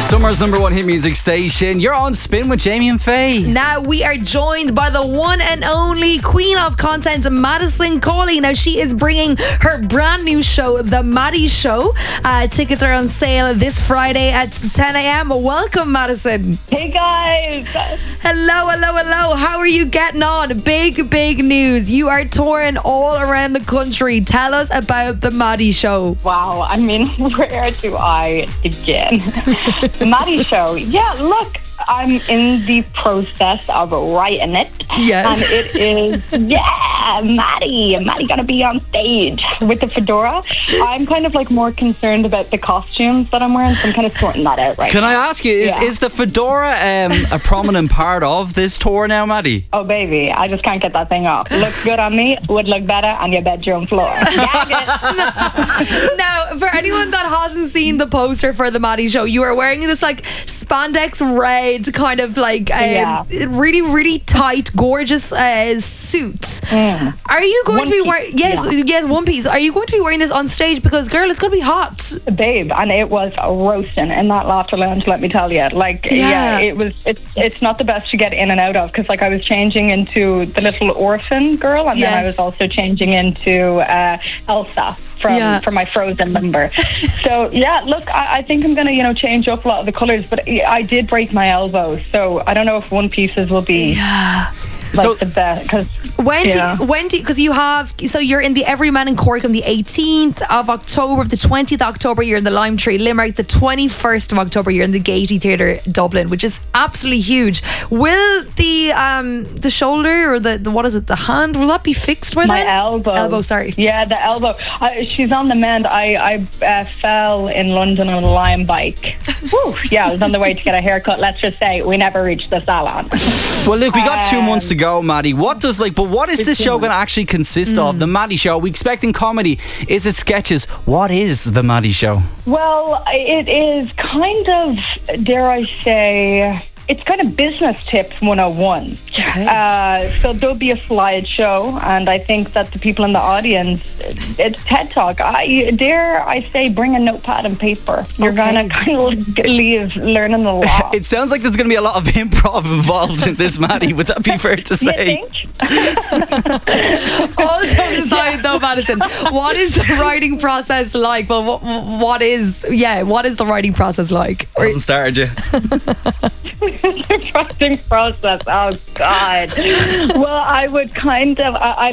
Summer's number one hit music station. You're on Spin with Jamie and Faye. Now we are joined by the one and only queen of content, Madison Cawley. Now she is bringing her brand new show, The Maddie Show. Tickets are on sale this Friday at 10 a.m. Welcome, Madison. Hey guys. Hello. How are you getting on? Big news. You are touring all around the country. Tell us about The Maddie Show. Wow, I mean, where do I begin? The Maddie Show. Yeah, look, I'm in the process of writing it. Yes. And it is, Maddie gonna be on stage with the fedora. I'm kind of like more concerned about the costumes that I'm wearing, so I'm kind of sorting that out right Can now. I ask you, is the fedora a prominent part of this tour now, Maddie? Oh, baby, I just can't get that thing off. Looks good on me, would look better on your bedroom floor. Now, for anyone that hasn't seen the poster for The Maddie Show, you are wearing this like spandex red kind of like really tight, gorgeous suit. Are you going to be wearing yes, one piece? Are you going to be wearing this on stage? Because girl, it's going to be hot, babe. And it was roasting in that laughter lounge, let me tell you. It's not the best to get in and out of, because like I was changing into the little orphan girl, and then I was also changing into Elsa from my Frozen number. So yeah, look, I think I'm gonna change up a lot of the colours, but I did break my elbow, so I don't know if one pieces will be the best. Because because you're in the Everyman in Cork on the 18th of October, the 20th of October you're in the Lime Tree Limerick, the 21st of October you're in the Gaiety Theatre Dublin, which is absolutely huge. Will the shoulder or the what is it, the hand, will that be fixed by my then? Elbow, sorry. Yeah, the elbow. She's on the mend. I fell in London on a Lion bike. Woo, yeah, I was on the way to get a haircut. Let's just say we never reached the salon. Well, look, we got 2 months to go, Maddie. What is this show going to actually consist of? The Maddie Show. Are we expecting comedy? Is it sketches? What is The Maddie Show? Well, it is kind of, dare I say, it's kind of business tips 101. Okay. So there'll be a slideshow, and I think that the people in the audience, it's TED Talk. I say bring a notepad and paper. You're going to kind of leave learning a lot. It sounds like there's going to be a lot of improv involved in this, Maddie. Would that be fair to say? You think? All jokes aside though, Madison, what is the writing process like? Well, what is the writing process like? Hasn't started yet. The writing process. Oh God. Well, I would kind of. I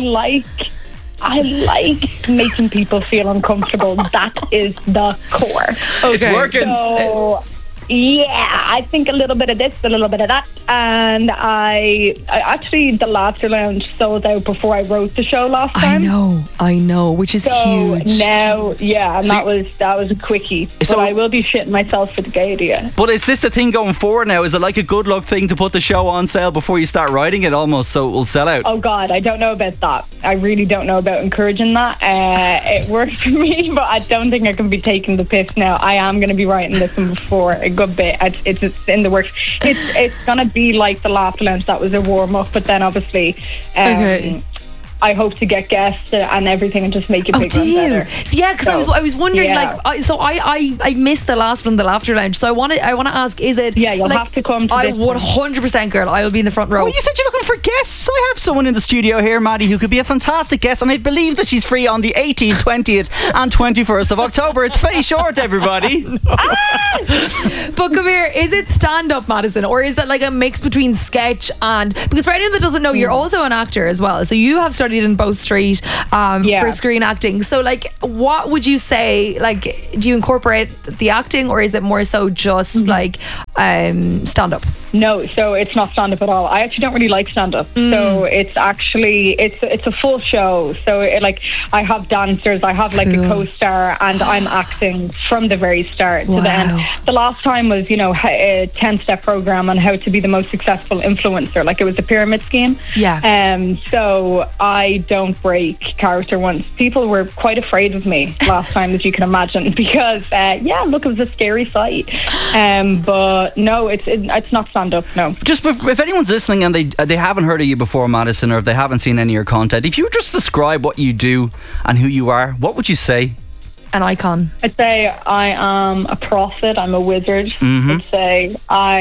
like making people feel uncomfortable. That is the core. Okay. It's working. So, yeah, I think a little bit of this, a little bit of that, and I actually, the Laughter Lounge sold out before I wrote the show last time. I know, which is huge. Now, and that was a quickie. So I will be shitting myself for the Gaiety. But is this the thing going forward now? Is it like a good luck thing to put the show on sale before you start writing it, almost, so it will sell out? Oh God, I don't know about that. I really don't know about encouraging that. It works for me, but I don't think I can be taking the piss now. I am going to be writing this one before a good bit. It's in the works. It's going to be like the Laughter Lounge. That was a warm up, but then obviously I hope to get guests and everything and just make it bigger and better. So, yeah, because I was wondering, I missed the last one, the Laughter Lounge. So I want to ask, is it? Yeah, you'll have to come to I this one. 100%, girl. I will be in the front row. Well, you said you're looking for guests. I have someone in the studio here, Maddie, who could be a fantastic guest, and I believe that she's free on the 18th, 20th, and 21st of October. It's Faye Short, everybody. But come here, is it stand-up, Madison, or is it like a mix between sketch and? Because for anyone that doesn't know, you're also an actor as well. So you have studied in Bow Street for screen acting. So like, what would you say? Like, do you incorporate the acting, or is it more so just like stand-up? No, so it's not stand-up at all. I actually don't really like stand-up. So it's actually it's a full show. So I have dancers, I have like a co-star, and I'm acting from the very start to the end. The last time was a 10-step program on how to be the most successful influencer. Like, it was a pyramid scheme. So I don't break character once. People were quite afraid of me last time, as you can imagine, because it was a scary sight. But no, it's not stand-up. No. Just if anyone's listening and they haven't heard of you before, Madison, or if they haven't seen any of your content, if you just describe what you do and who you are, what would you say? an icon? I'd say I am a prophet. I'm a wizard. I'd say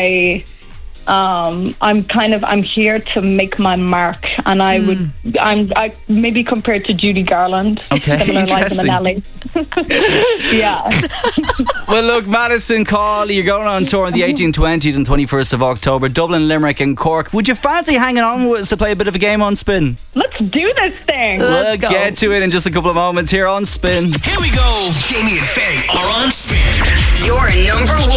I'm here to make my mark, and I maybe compared to Judy Garland. Okay, similar Liza Minnelli. Yeah. Well, look, Madison Cawley, you're going on tour on the 18th, 20th and 21st of October, Dublin, Limerick and Cork. Would you fancy hanging on with us to play a bit of a game on Spin? Let's do this thing. We'll get to it in just a couple of moments here on Spin. Here we go. Jamie and Faye are on Spin. Your number one.